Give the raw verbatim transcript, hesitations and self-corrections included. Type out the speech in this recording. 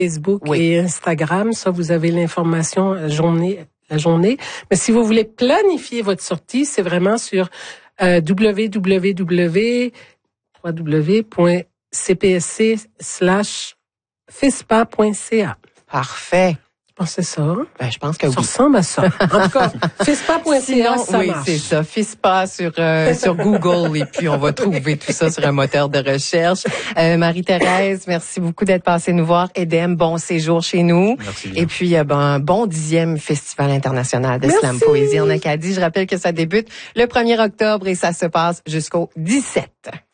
Facebook oui. et Instagram. Ça, vous avez l'information la journée, la journée. Mais si vous voulez planifier votre sortie, c'est vraiment sur euh, w w w point c p s c slash fispa point c a. Parfait. Je pense que c'est ça. Hein? Ben, je pense que ça oui. ressemble à ça. En tout cas, fispa point c a, ça oui, marche. c'est ça. Fispa sur euh, sur Google et puis on va trouver tout ça sur un moteur de recherche. Euh, Marie-Thérèse, merci beaucoup d'être passée nous voir. Edem, bon séjour chez nous. Merci. Et puis euh, ben bon dixième Festival international de Merci. slam poésie en Acadie. Je rappelle que ça débute le premier octobre et ça se passe jusqu'au dix-sept.